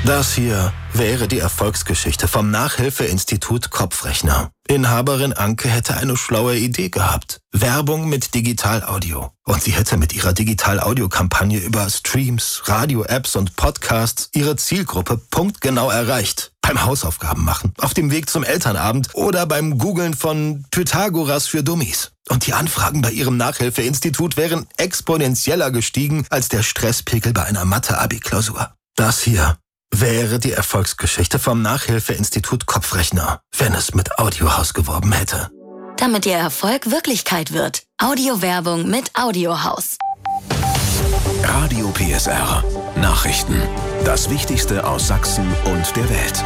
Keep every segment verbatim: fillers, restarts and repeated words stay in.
Das hier wäre die Erfolgsgeschichte vom Nachhilfeinstitut Kopfrechner. Inhaberin Anke hätte eine schlaue Idee gehabt. Werbung mit Digital-Audio. Und sie hätte mit ihrer Digital-Audio-Kampagne über Streams, Radio-Apps und Podcasts ihre Zielgruppe punktgenau erreicht. Beim Hausaufgaben machen, auf dem Weg zum Elternabend oder beim Googlen von Pythagoras für Dummies. Und die Anfragen bei ihrem Nachhilfeinstitut wären exponentieller gestiegen als der Stresspegel bei einer Mathe-Abi-Klausur. Das hier wäre die Erfolgsgeschichte vom Nachhilfeinstitut Kopfrechner, wenn es mit Audiohaus geworben hätte. Damit Ihr Erfolg Wirklichkeit wird. Audiowerbung mit Audiohaus. Radio P S R. Nachrichten. Das Wichtigste aus Sachsen und der Welt.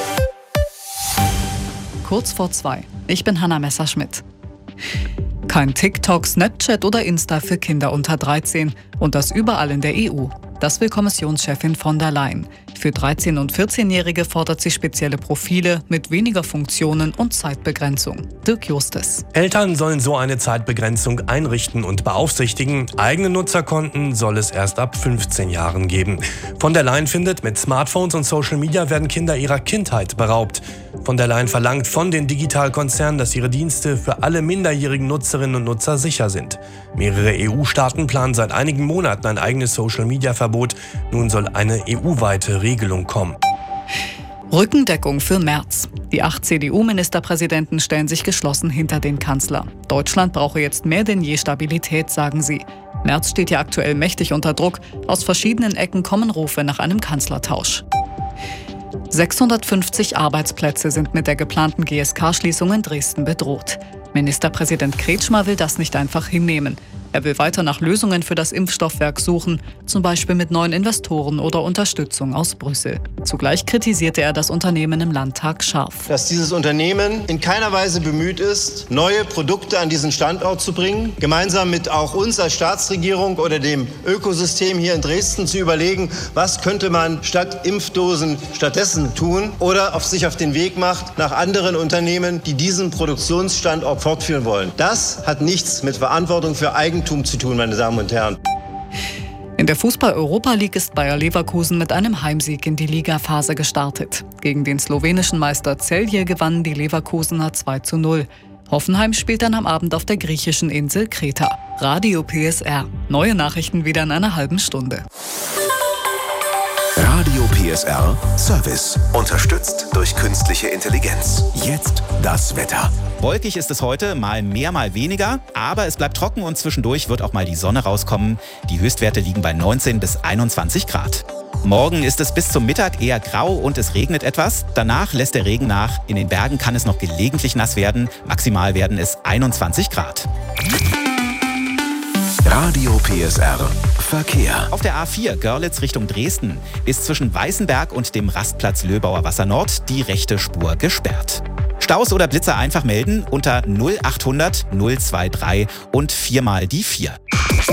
Kurz vor zwei. Ich bin Hanna Messerschmidt. Kein TikTok, Snapchat oder Insta für Kinder unter dreizehn. Und das überall in der E U. Das will Kommissionschefin von der Leyen. Für dreizehn- und vierzehnjährige fordert sie spezielle Profile mit weniger Funktionen und Zeitbegrenzung. Dirk Justes. Eltern sollen so eine Zeitbegrenzung einrichten und beaufsichtigen. Eigene Nutzerkonten soll es erst ab fünfzehn Jahren geben. Von der Leyen findet, mit Smartphones und Social Media werden Kinder ihrer Kindheit beraubt. Von der Leyen verlangt von den Digitalkonzernen, dass ihre Dienste für alle minderjährigen Nutzerinnen und Nutzer sicher sind. Mehrere E U-Staaten planen seit einigen Monaten ein eigenes Social-Media-Verbot. Nun soll eine E U-weite Regelung kommen. Rückendeckung für Merz. Die acht C D U-Ministerpräsidenten stellen sich geschlossen hinter den Kanzler. Deutschland brauche jetzt mehr denn je Stabilität, sagen sie. Merz steht ja aktuell mächtig unter Druck. Aus verschiedenen Ecken kommen Rufe nach einem Kanzlertausch. sechshundertfünfzig Arbeitsplätze sind mit der geplanten G S K-Schließung in Dresden bedroht. Ministerpräsident Kretschmer will das nicht einfach hinnehmen. Er will weiter nach Lösungen für das Impfstoffwerk suchen, zum Beispiel mit neuen Investoren oder Unterstützung aus Brüssel. Zugleich kritisierte er das Unternehmen im Landtag scharf. Dass dieses Unternehmen in keiner Weise bemüht ist, neue Produkte an diesen Standort zu bringen, gemeinsam mit auch uns als Staatsregierung oder dem Ökosystem hier in Dresden zu überlegen, was könnte man statt Impfdosen stattdessen tun, oder auf sich auf den Weg macht nach anderen Unternehmen, die diesen Produktionsstandort fortführen wollen. Das hat nichts mit Verantwortung für Eigentum zu tun, meine Damen und Herren. In der Fußball-Europa League ist Bayer Leverkusen mit einem Heimsieg in die Ligaphase gestartet. Gegen den slowenischen Meister Celje gewannen die Leverkusener zwei zu null. Hoffenheim spielt dann am Abend auf der griechischen Insel Kreta. Radio P S R. Neue Nachrichten wieder in einer halben Stunde. Radio P S R Service. Unterstützt durch künstliche Intelligenz. Jetzt das Wetter. Wolkig ist es heute, mal mehr, mal weniger. Aber es bleibt trocken und zwischendurch wird auch mal die Sonne rauskommen. Die Höchstwerte liegen bei neunzehn bis einundzwanzig Grad. Morgen ist es bis zum Mittag eher grau und es regnet etwas. Danach lässt der Regen nach. In den Bergen kann es noch gelegentlich nass werden. Maximal werden es einundzwanzig Grad. Radio P S R Verkehr. Auf der A vier Görlitz Richtung Dresden ist zwischen Weißenberg und dem Rastplatz Löbauer Wasser Nord die rechte Spur gesperrt. Staus oder Blitzer einfach melden unter null achthundert null drei drei und viermal die vier.